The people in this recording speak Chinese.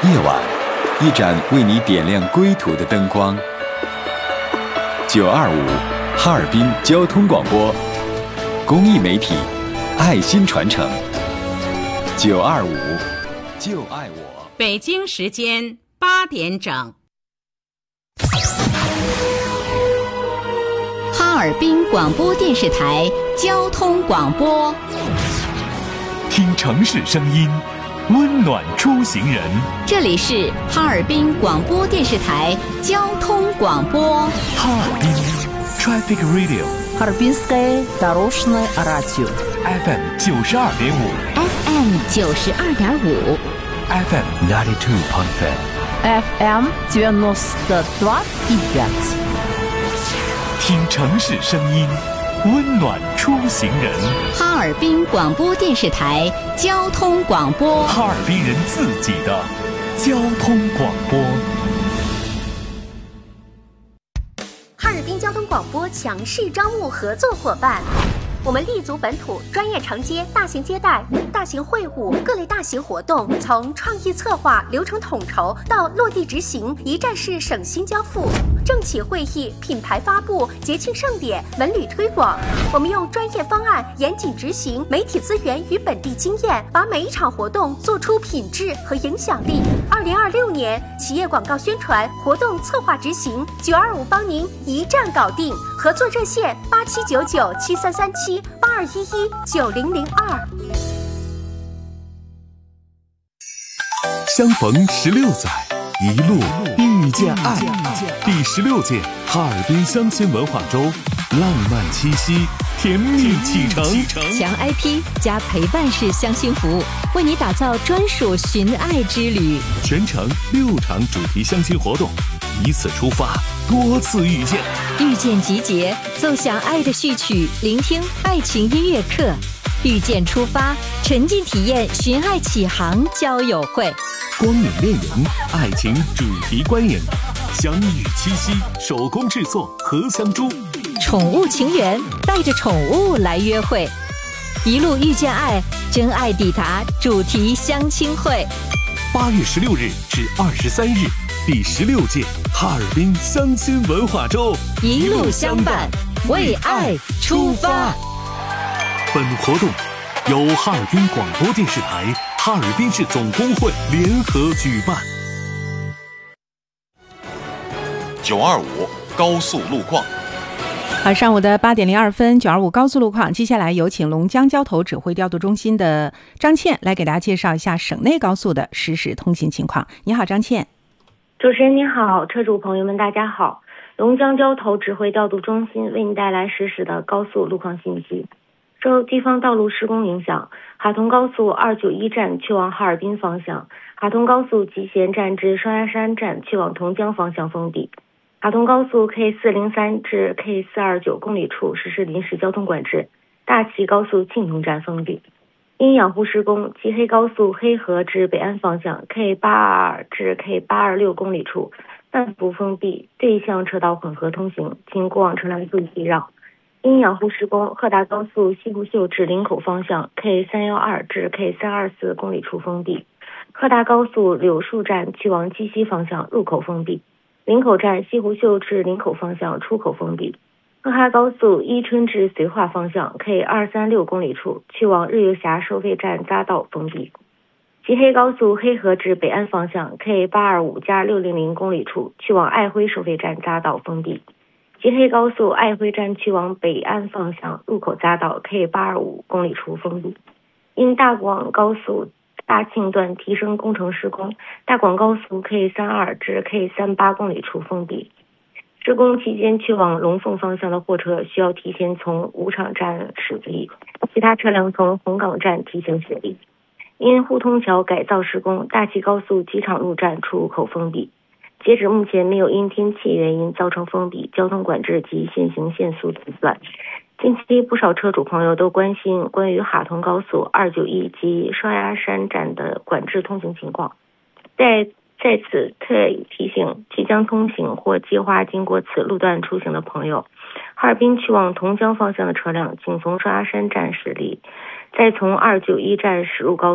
夜晚，一盏为你点亮归途的灯光。925哈尔滨交通广播，公益媒体，爱心传承。925就爱我。 北京时间8点整。 哈尔滨广播电视台交通广播， 听城市声音，温暖出行人。 这里是哈尔滨广播电视台交通广播。 哈尔滨 Traffic Radio， Харбинское дорожное радио FM 92.5， FM 92.5， FM 92.5， FM 92.5。 听城市声音，温暖出行人。 哈尔滨广播电视台交通广播， 哈尔滨人自己的交通广播。 哈尔滨交通广播强势招募合作伙伴。我们立足本土，专业承接大型接待、大型会晤、各类大型活动，从创意策划、流程统筹到落地执行，一站式省心交付。政企会议、品牌发布、节庆盛典、文旅推广，我们用专业方案严谨执行，媒体资源与本地经验，把每一场活动做出品质和影响力。2026年企业广告宣传活动策划执行，925帮您一站搞定。合作热线8799733782119002。 相逢16载，一路遇见爱。第16届哈尔滨乡亲文化周，浪漫七夕，甜蜜启程。 强 IP 加陪伴式相亲服务，为你打造专属寻爱之旅。 全程6场主题相亲活动，一次出发，多次遇见。 遇见集结，奏响爱的序曲，聆听爱情音乐课。遇见出发，沉浸体验寻爱启航交友会。 光影恋人，爱情主题观影。相遇七夕，手工制作荷香珠。 宠物情缘，带着宠物来约会。一路遇见爱，真爱抵达主题相亲会。 8月16日至23日，第16届哈尔滨相亲文化周， 一路相伴，为爱出发。 本活动由哈尔滨广播电视台、哈尔滨市总工会联合举办。 925高速路况。 好，上午的8点02分，925高速路况。接下来有请龙江交投指挥调度中心的张倩来给大家介绍一下省内高速的实时通行情况。你好，张倩。 主持人你好，车主朋友们大家好。龙江交投指挥调度中心为您带来实时的高速路况信息。受地方道路施工影响，哈通高速291站去往哈尔滨方向，哈通高速集贤站至双鸭山站去往同江方向封闭。哈通高速 K403 至 K429 公里处实施临时交通管制，大齐高速庆通站封闭。因养护施工，吉黑高速黑河至北安方向 K822 至 K826 公里处半幅封闭，对向车道混合通行，请过往车辆注意避让。因养护施工，鹤大高速西湖秀至林口方向 K312 至 K324 公里处封闭。鹤大高速柳树站去往鸡西方向入口封闭。林口站西湖秀至林口方向出口封闭。鹤哈高速伊春至绥化方向 K236 公里处去往日月峡收费站匝道封闭。吉黑高速黑河至北安方向 K825+600 公里处去往爱辉收费站匝道封闭。吉黑高速爱辉站去往北安方向入口匝道 K825 公里处封闭。因大广高速大庆段提升工程施工，大广高速 K32 至 K38 公里处封闭。施工期间去往龙凤方向的货车需要提前从武场站驶离，其他车辆从红岗站提前驶离。因互通桥改造施工，大齐高速机场路站出入口封闭。截止目前没有因天气原因造成封闭、交通管制及限行限速计算。近期不少车主朋友都关心关于哈通高速291及双鸭山站的管制通行情况，在此特意提醒即将通行或计划经过此路段出行的朋友，哈尔滨去往同江方向的车辆请从双鸭山站驶离，再从291站驶入高速